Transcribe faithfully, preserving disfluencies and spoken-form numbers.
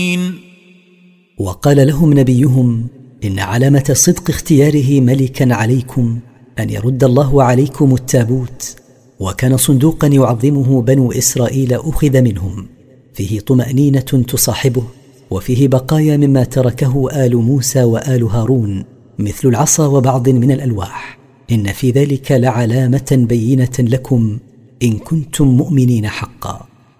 وقال لهم نبيهم: إن علامة صدق اختياره ملكا عليكم أن يرد الله عليكم التابوت. وكان صندوقا يعظمه بنو إسرائيل أخذ منهم، فيه طمأنينة تصاحبه، وفيه بقايا مما تركه آل موسى وآل هارون، مثل العصا وبعض من الألواح. إن في ذلك لعلامة بينة لكم إن كنتم مؤمنين حقا.